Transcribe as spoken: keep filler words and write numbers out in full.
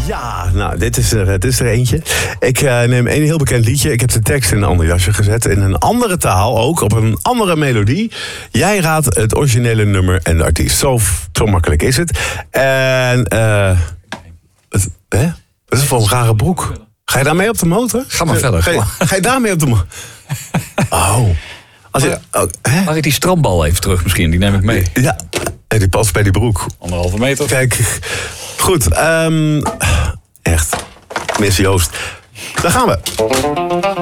Ja, nou, dit is er, dit is er eentje. Ik uh, neem een heel bekend liedje. Ik heb de tekst in een ander jasje gezet. In een andere taal ook, op een andere melodie. Jij raadt het originele nummer en de artiest. Zo, zo makkelijk is het. En, eh... het, hè? Dat is voor een rare broek. Ga je daarmee op de motor? Ga maar verder. Ga je, ga je daarmee op de motor? Oh. Als je, oh, hè? Mag ik die strandbal even terug misschien? Die neem ik mee. Ja, die past bij die broek. Anderhalve meter. Kijk, goed. Um, echt. Miss Joost. Daar gaan we.